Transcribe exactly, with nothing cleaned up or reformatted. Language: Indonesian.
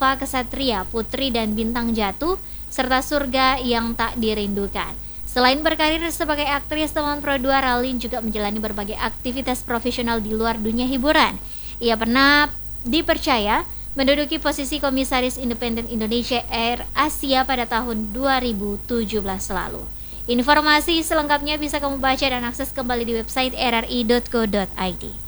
Diva Kesatria, Putri dan Bintang Jatuh, serta Surga yang Tak Dirindukan. Selain berkarir sebagai aktris, teman Pro dua Ralin juga menjalani berbagai aktivitas profesional di luar dunia hiburan. Ia pernah dipercaya menduduki posisi Komisaris Independen Indonesia Air Asia pada tahun dua ribu tujuh belas lalu. Informasi selengkapnya bisa kamu baca dan akses kembali di website r r i dot co dot i d.